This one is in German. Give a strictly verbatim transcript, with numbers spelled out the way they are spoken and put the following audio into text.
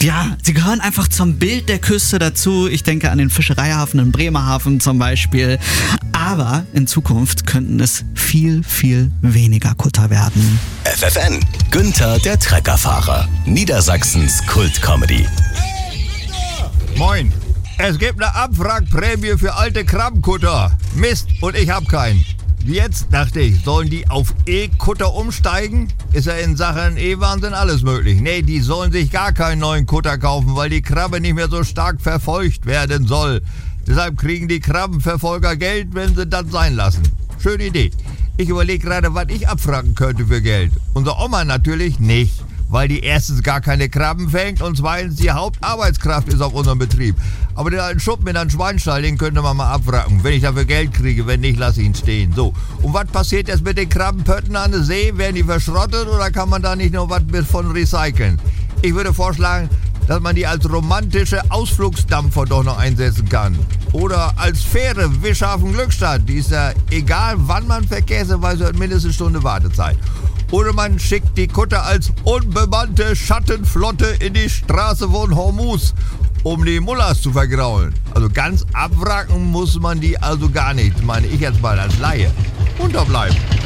Ja, sie gehören einfach zum Bild der Küste dazu. Ich denke an den Fischereihafen in Bremerhaven zum Beispiel. Aber in Zukunft könnten es viel, viel weniger Kutter werden. F F N, Günther der Treckerfahrer, Niedersachsens Kultcomedy. Moin, es gibt eine Abwrackprämie für alte Krabbenkutter. Mist, und ich hab keinen. Jetzt dachte ich, sollen die auf E-Kutter umsteigen? Ist ja in Sachen E-Wahnsinn alles möglich. Nee, die sollen sich gar keinen neuen Kutter kaufen, weil die Krabbe nicht mehr so stark verfolgt werden soll. Deshalb kriegen die Krabbenverfolger Geld, wenn sie das sein lassen. Schöne Idee. Ich überlege gerade, was ich abfragen könnte für Geld. Unsere Oma natürlich nicht, weil die erstens gar keine Krabben fängt und zweitens die Hauptarbeitskraft ist auf unserem Betrieb. Aber den alten Schuppen in einem Schweinstall, den könnte man mal abwracken, wenn ich dafür Geld kriege. Wenn nicht, lasse ich ihn stehen. So, und was passiert jetzt mit den Krabbenpötten an der See? Werden die verschrottet oder kann man da nicht noch was von recyceln? Ich würde vorschlagen, dass man die als romantische Ausflugsdampfer doch noch einsetzen kann. Oder als Fähre Wischhafen Glückstadt. Die ist ja egal, wann man Verkehrshinweise hat, mindestens Stunde Wartezeit. Oder man schickt die Kutter als unbemannte Schattenflotte in die Straße von Hormuz, um die Mullahs zu vergraulen. Also ganz abwracken muss man die also gar nicht, meine ich jetzt mal als Laie. Unterbleiben.